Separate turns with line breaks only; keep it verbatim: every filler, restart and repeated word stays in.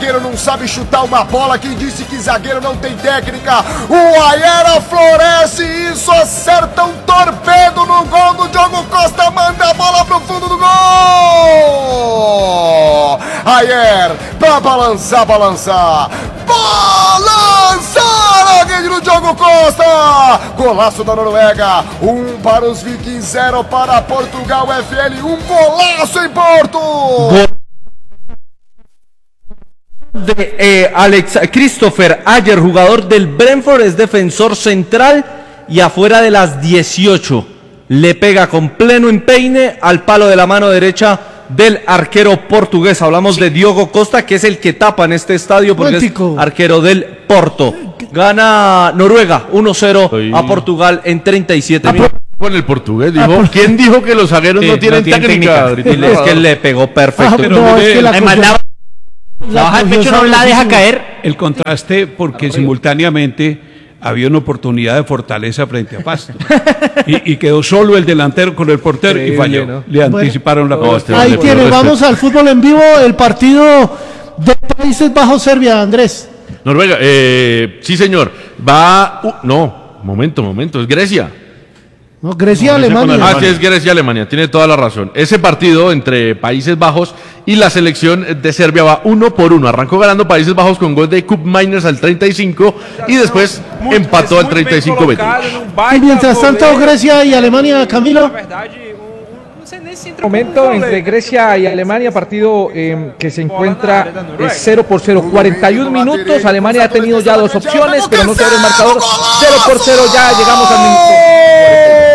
zagueiro não sabe chutar uma bola. Quem disse que zagueiro não tem técnica? O Ayer floresce e isso, acerta um torpedo no gol do Diogo Costa, manda a bola pro fundo do gol. Ayer pra balançar, balançar, balançar a rede do Diogo Costa. Golaço da Noruega, um para os Vikings, zero para Portugal F L, um golaço em Porto. Gol
de eh, Alex Christopher Ayer, jugador del Brentford, es defensor central y afuera de las dieciocho le pega con pleno empeine al palo de la mano derecha del arquero portugués. Hablamos sí. de Diogo Costa, que es el que tapa en este estadio porque Cuántico. es arquero del Porto. Gana Noruega uno cero a Portugal en treinta y siete minutos.
Con el portugués, dijo. Ah, ¿quién dijo que los zagueros sí, no tienen no técnica? técnica.
Es que le pegó perfecto. Ah, pero no, es que la
Además, la, la baja el pecho no la deja caer.
El contraste porque Arriba. simultáneamente había una oportunidad de fortaleza frente a Pasto. y, y quedó solo el delantero con el portero sí, y falló. ¿No? Le bueno, anticiparon la
pelota. Ahí tiene, vamos al fútbol en vivo, el partido de Países Bajos-Serbia, Andrés.
Noruega, eh, sí señor, va... Uh, no, momento, momento, es Grecia.
No, Grecia-Alemania.
No, ah, sí, es Grecia-Alemania, tiene toda la razón. Ese partido entre Países Bajos y la selección de Serbia va uno por uno. Arrancó ganando Países Bajos con gol de Kup Miners al treinta y cinco y después muy, empató al treinta y cinco veinte.
Y mientras tanto, Grecia y Alemania, Camilo.
Momento entre Grecia y Alemania, partido eh, que se encuentra eh, cero por cero, cuarenta y uno minutos. Alemania ha tenido ya dos opciones, pero no se abre el marcador. Cero por cero, ya llegamos al minuto.